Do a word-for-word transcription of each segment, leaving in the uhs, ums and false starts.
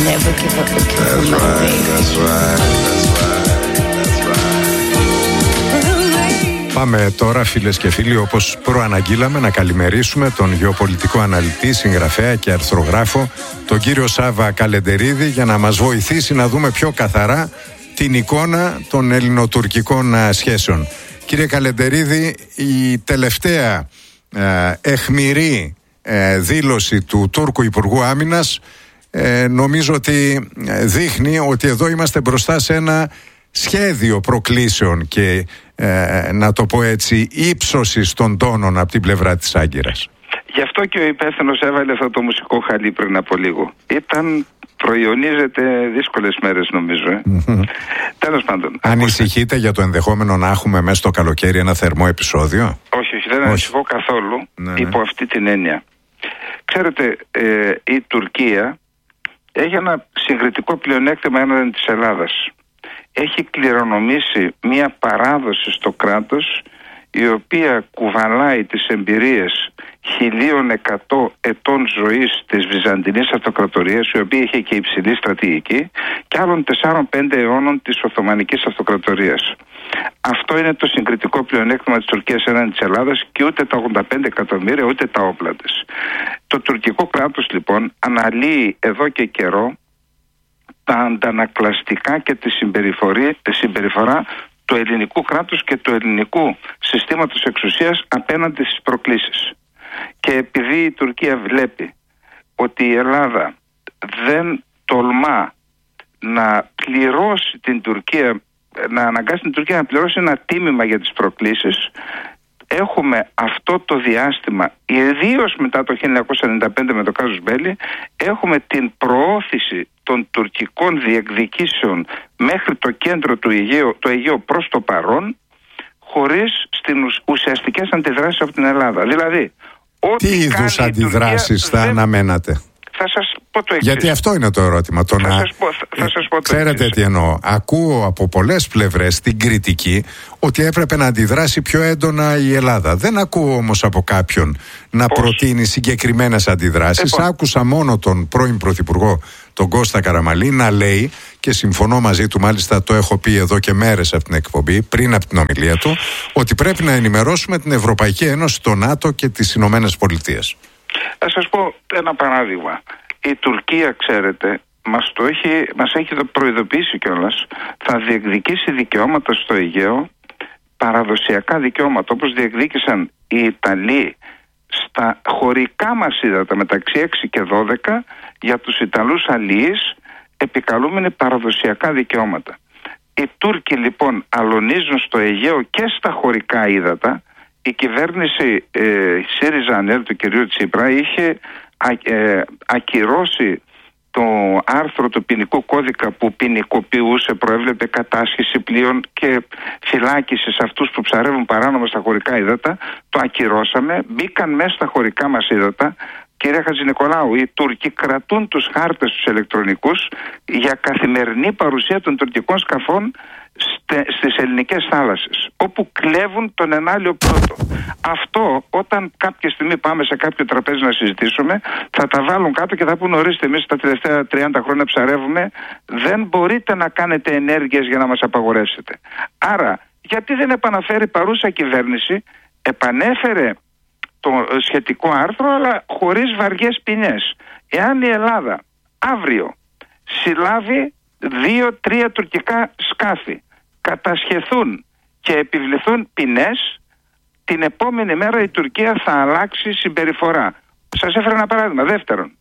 never give up the kiss on my baby. That's right, that's right, that's right. Πάμε τώρα, φίλες και φίλοι, όπως προαναγγείλαμε, να καλημερίσουμε τον γεωπολιτικό αναλυτή, συγγραφέα και αρθρογράφο, τον κύριο Σάβα Καλεντερίδη, για να μας βοηθήσει να δούμε πιο καθαρά την εικόνα των ελληνοτουρκικών σχέσεων. Κύριε Καλεντερίδη, η τελευταία ε, αιχμηρή ε, δήλωση του Τούρκου Υπουργού Άμυνας ε, νομίζω ότι δείχνει ότι εδώ είμαστε μπροστά σε ένα σχέδιο προκλήσεων και ε, να το πω έτσι, ύψωσης των τόνων από την πλευρά της Άγκυρας. Γι' αυτό και ο υπεύθυνος έβαλε αυτό το μουσικό χαλί πριν από λίγο. Ήταν, προϊονίζεται δύσκολες μέρες νομίζω. Ε. Mm-hmm. Τέλος πάντων. Ανησυχείτε για το ενδεχόμενο να έχουμε μέσα στο καλοκαίρι ένα θερμό επεισόδιο? Όχι, όχι, δεν ανησυχώ καθόλου, ναι, ναι. Υπό αυτή την έννοια. Ξέρετε, ε, η Τουρκία έχει ένα συγκριτικό πλεονέκτημα έναντι της Ελλάδας. Έχει κληρονομήσει μια παράδοση στο κράτος η οποία κουβαλάει τις εμπειρίες χίλια εκατό ετών ζωής της Βυζαντινής Αυτοκρατορίας, η οποία είχε και υψηλή στρατηγική, και άλλων τεσσάρων πέντε αιώνων της Οθωμανικής Αυτοκρατορίας. Αυτό είναι το συγκριτικό πλεονέκτημα της Τουρκίας έναντι της Ελλάδας, και ούτε τα ογδόντα πέντε εκατομμύρια ούτε τα όπλα της. Το τουρκικό κράτος λοιπόν αναλύει εδώ και καιρό τα αντανακλαστικά και τη συμπεριφορά του ελληνικού κράτους και του ελληνικού συστήματος εξουσίας απέναντι στις προκλήσεις. Και επειδή η Τουρκία βλέπει ότι η Ελλάδα δεν τολμά να πληρώσει την Τουρκία, να αναγκάσει την Τουρκία να πληρώσει ένα τίμημα για τις προκλήσεις, έχουμε αυτό το διάστημα, ιδίως μετά το χίλια εννιακόσια ενενήντα πέντε με το κάζους Μπέλι, έχουμε την προώθηση των τουρκικών διεκδικήσεων μέχρι το κέντρο του Αιγαίου, το Αιγαίο προς το παρόν, χωρίς στις ουσιαστικές αντιδράσεις από την Ελλάδα. Δηλαδή, ό,τι τι είδους αντιδράσεις θα δεν... αναμένατε? Θα σας πω το εξής. Γιατί αυτό είναι το ερώτημα. Το θα, να... σας πω, θα, θα σας πω το Ξέρετε εξής. τι εννοώ. Ακούω από πολλές πλευρές την κριτική ότι έπρεπε να αντιδράσει πιο έντονα η Ελλάδα. Δεν ακούω όμως από κάποιον να Πώς? προτείνει συγκεκριμένες αντιδράσεις. Λοιπόν. Άκουσα μόνο τον πρώην Πρωθυπουργό, τον Κώστα Καραμανλή, να λέει, και συμφωνώ μαζί του, μάλιστα το έχω πει εδώ και μέρες από την εκπομπή, πριν από την ομιλία του, ότι πρέπει να ενημερώσουμε την Ευρωπαϊκή Ένωση, το ΝΑΤΟ και τις Ηνωμένες Πολιτείες. Θα σας πω ένα παράδειγμα. Η Τουρκία, ξέρετε, μας, το έχει, μας έχει προειδοποιήσει κιόλας, θα διεκδικήσει δικαιώματα στο Αιγαίο, παραδοσιακά δικαιώματα, όπως διεκδίκησαν οι Ιταλοί στα χωρικά μας ύδατα μεταξύ έξι και δώδεκα, για τους Ιταλούς αλιείς, επικαλούμενοι παραδοσιακά δικαιώματα. Οι Τούρκοι λοιπόν αλωνίζουν στο Αιγαίο και στα χωρικά ύδατα. Η κυβέρνηση ε, ΣΥΡΙΖΑ ΑΝΕΛ του κυρίου Τσίπρα είχε α, ε, ακυρώσει το άρθρο του ποινικού κώδικα που ποινικοποιούσε, προέβλεπε κατάσχεση πλοίων και φυλάκιση σε αυτούς που ψαρεύουν παράνομα στα χωρικά ύδατα. Το ακυρώσαμε, μπήκαν μέσα στα χωρικά μας ύδατα. Κύριε Χατζηνικολάου, οι Τούρκοι κρατούν τους χάρτες τους ηλεκτρονικούς για καθημερινή παρουσία των τουρκικών σκαφών στις ελληνικές θάλασσες, όπου κλέβουν τον ενάλιο πλούτο. Αυτό, όταν κάποια στιγμή πάμε σε κάποιο τραπέζι να συζητήσουμε, θα τα βάλουν κάτω και θα πούν: ορίστε, εμείς τα τελευταία τριάντα χρόνια ψαρεύουμε, δεν μπορείτε να κάνετε ενέργειες για να μας απαγορεύσετε. Άρα, γιατί δεν επαναφέρει παρούσα κυβέρνηση, επανέφερε το σχετικό άρθρο, αλλά χωρίς βαριές ποινές. Εάν η Ελλάδα αύριο συλλάβει δύο-τρία τουρκικά σκάφη, κατασχεθούν και επιβληθούν ποινές, την επόμενη μέρα η Τουρκία θα αλλάξει συμπεριφορά. Σας έφερα ένα παράδειγμα. Δεύτερον,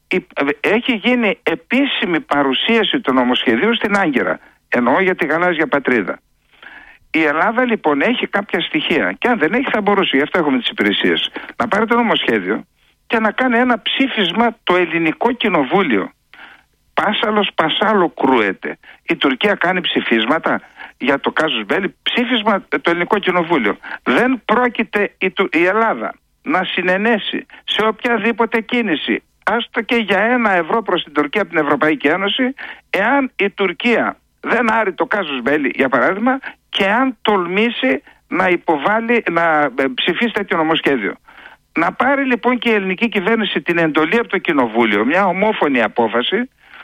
έχει γίνει επίσημη παρουσίαση του νομοσχεδίου στην Άγκυρα, εννοώ για τη γαλάζια πατρίδα. Η Ελλάδα λοιπόν έχει κάποια στοιχεία, και αν δεν έχει θα μπορούσε, γι' αυτό έχουμε τις υπηρεσίες, να πάρει το νομοσχέδιο και να κάνει ένα ψήφισμα το ελληνικό κοινοβούλιο. Πάσαλος πασάλο κρούεται. Η Τουρκία κάνει ψηφίσματα για το κάζους Μπέλι, ψήφισμα το ελληνικό κοινοβούλιο. Δεν πρόκειται η, η Ελλάδα να συνενέσει σε οποιαδήποτε κίνηση, άστο και για ένα ευρώ προς την Τουρκία από την Ευρωπαϊκή Ένωση, εάν η Τουρκία δεν άρει το κάζους Μπέλι, για παράδειγμα, και αν τολμήσει να υποβάλει, να ψηφίσει τέτοιο νομοσχέδιο. Να πάρει λοιπόν και η ελληνική κυβέρνηση την εντολή από το κοινοβούλιο, μια ομόφωνη απόφαση,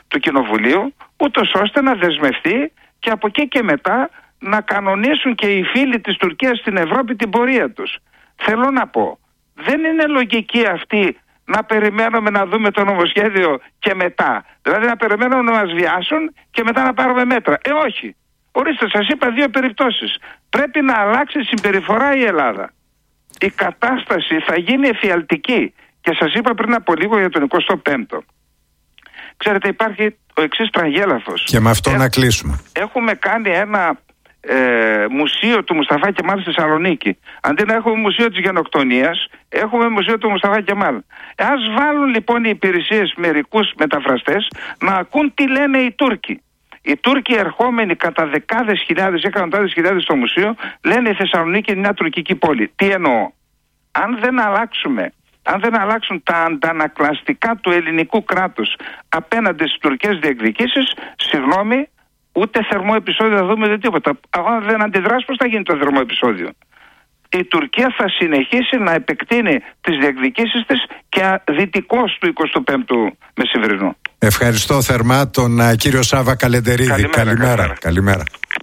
του Κοινοβουλίου, ούτως ώστε να δεσμευτεί και από εκεί και μετά να κανονίσουν και οι φίλοι της Τουρκίας στην Ευρώπη την πορεία τους. Θέλω να πω, δεν είναι λογική αυτή να περιμένουμε να δούμε το νομοσχέδιο και μετά. Δηλαδή να περιμένουμε να μας βιάσουν και μετά να πάρουμε μέτρα. Ε, όχι. Ορίστε, σας είπα δύο περιπτώσεις. Πρέπει να αλλάξει συμπεριφορά η Ελλάδα. Η κατάσταση θα γίνει εφιαλτική. Και σας είπα πριν από λίγο για τον εικοστό πέμπτο. Ξέρετε, υπάρχει ο εξής τραγέλαφος. Και με αυτό ε, να κλείσουμε. Έχουμε κάνει ένα ε, μουσείο του Μουσταφά Κεμάλ στη Θεσσαλονίκη. Αντί να έχουμε μουσείο της γενοκτονίας, έχουμε μουσείο του Μουσταφά Κεμάλ. Ας βάλουν λοιπόν οι υπηρεσίες μερικούς μεταφραστές να ακούν τι λένε οι Τούρκοι. Οι Τούρκοι ερχόμενοι κατά δεκάδες χιλιάδες ή εκατοντάδες χιλιάδες στο μουσείο λένε η Θεσσαλονίκη είναι μια τουρκική πόλη. Τι εννοώ? Αν δεν αλλάξουμε, αν δεν αλλάξουν τα αντανακλαστικά του ελληνικού κράτους απέναντι στις τουρκικές διεκδικήσεις, συγγνώμη, ούτε θερμό επεισόδιο θα δούμε, δεν τίποτα. Αν δεν αντιδράσει, πώς θα γίνει το θερμό επεισόδιο? Η Τουρκία θα συνεχίσει να επεκτείνει τις διεκδικήσεις της και δυτικώς του εικοστού πέμπτου μεσημβρινού. Ευχαριστώ θερμά τον uh, κύριο Σάβα Καλεντερίδη. Καλημέρα. Καλημέρα. Καλημέρα. Καλημέρα.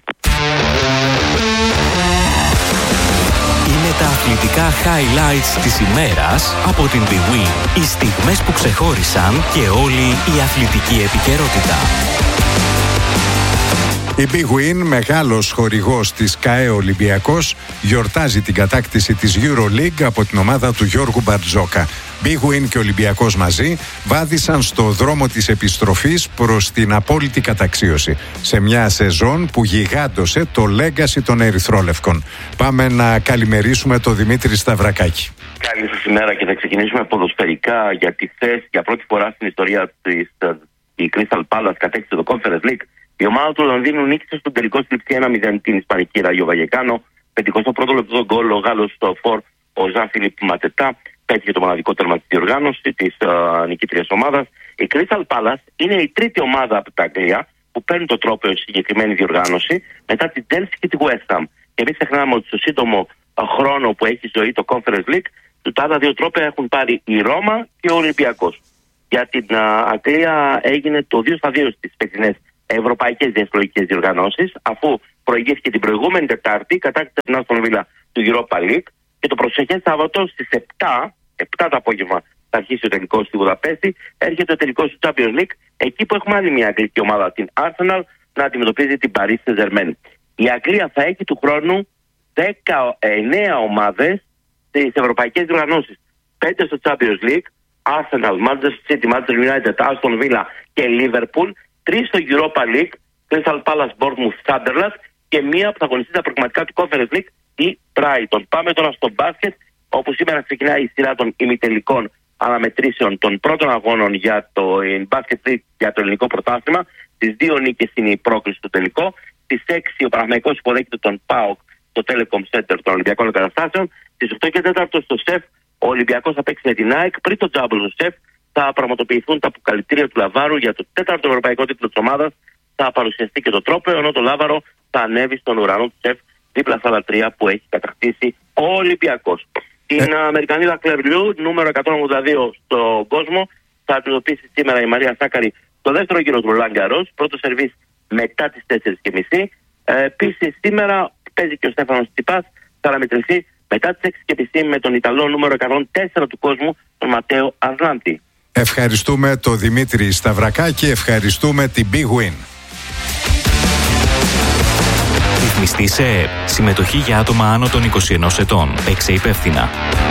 Είναι τα αθλητικά highlights της ημέρας από την Big Win. Οι στιγμές που ξεχώρισαν και όλη η αθλητική επικαιρότητα. Η Big Win, μεγάλος χορηγός της ΚΑΕ Ολυμπιακός, γιορτάζει την κατάκτηση της EuroLeague από την ομάδα του Γιώργου Μπαρτζόκα. Big Win και Ολυμπιακός μαζί βάδισαν στο δρόμο της επιστροφής προς την απόλυτη καταξίωση σε μια σεζόν που γιγάντωσε το legacy των Ερυθρόλευκων. Πάμε να καλημερίσουμε τον Δημήτρη Σταυρακάκη. Καλή σας ημέρα και θα ξεκινήσουμε ποδοσφαιρικά, γιατί χθες για πρώτη φορά στην ιστορία της η Crystal Palace κατέκτησε το Conference League. Η ομάδα του Λονδίνου νίκησε στον τελικό στριψή ένα μηδέν την Ισπανική Ράγιο Βαγεκάνο. πενηκοστό πρώτο λεπτό γκολ ο Γάλλος στο φορ, ο Ζαν Φιλίπ Ματετά, πέτυχε το μοναδικό τέρμα της διοργάνωσης της uh, νικήτριας ομάδας. Η Crystal Palace είναι η τρίτη ομάδα από τα Αγγλία που παίρνει το τρόπαιο στη συγκεκριμένη διοργάνωση μετά την Chelsea και τη West Ham. Και μην ξεχνάμε ότι στο σύντομο uh, χρόνο που έχει ζωή το Conference League, τα άλλα δύο τρόπαια έχουν πάρει η Ρώμα και ο Ολυμπιακός. Για την uh, Αγγλία έγινε το δύο στα δύο στις φετινές ευρωπαϊκές διαστρολογικές διοργανώσεις, αφού προηγήθηκε την προηγούμενη Τετάρτη, κατάκτησε την Άστον Βίλα του Europa League και το προσεχές Σάββατο στις επτά, επτά το απόγευμα θα αρχίσει ο τελικός στη Βουδαπέστη, έρχεται ο τελικός του Champions League, εκεί που έχουμε άλλη μια αγγλική ομάδα, την Arsenal, να αντιμετωπίζει την Paris Saint-Germain. Η Αγγλία θα έχει του χρόνου δεκαεννέα ομάδες στις ευρωπαϊκές διοργανώσεις, πέντε στο Champions League, Arsenal, Manchester City, Manchester United, Aston Villa και Liverpool, τρεις στο Europa League, Crystal Palace, Bournemouth, Sunderland και μία που θα αγωνιστεί τα προγραμματικά του Conference League, η Brighton. Πάμε τώρα στο μπάσκετ, όπου σήμερα ξεκινάει η σειρά των ημιτελικών αναμετρήσεων των πρώτων αγώνων για το Basket League, για το ελληνικό πρωτάθλημα. Στις δύο νίκες είναι η πρόκληση στο τελικό. Στις έξι ο Παναθηναϊκός υποδέχεται τον ΠΑΟΚ στο Telecom Center των Ολυμπιακών Εγκαταστάσεων. Στις οκτώ και τέσσερα στο ΣΕΦ ο Ολυμπιακός θα παίξει με την ΑΕΚ. Πριν το τζάμπολ στο ΣΕΦ θα πραγματοποιηθούν τα αποκαλυπτήρια του Λαβάρου για το τέταρτο ευρωπαϊκό τίτλο της ομάδας. Θα παρουσιαστεί και το τρόπαιο, ενώ το Λάβαρο θα ανέβει στον ουρανό του ΣΕΦ δίπλα στα άλλα τρία που έχει κατακτήσει ο Ολυμπιακός. Την ε... Αμερικανίδα Κλερλιού, νούμερο εκατόν ογδόντα δύο στον κόσμο, θα αντιμετωπίσει σήμερα η Μαρία Σάκαρη στο δεύτερο γύρο του Ρολάν Γκαρός. Πρώτο σερβίς μετά τις τέσσερις και μισή. Ε, Επίσης σήμερα παίζει και ο Στέφανος Τσιπάς, θα αναμετρηθεί μετά τις έξι και μισή με τον Ιταλό νούμερο εκατόν τέσσερα του κόσμου, τον Ματέο Αρλάντη. Ευχαριστούμε τον Δημήτρη Σταυρακάκη, ευχαριστούμε την Big Win. Ρυθμιστή σε ΕΕΠ. Συμμετοχή για άτομα άνω των είκοσι ενός ετών. Παίξε υπεύθυνα.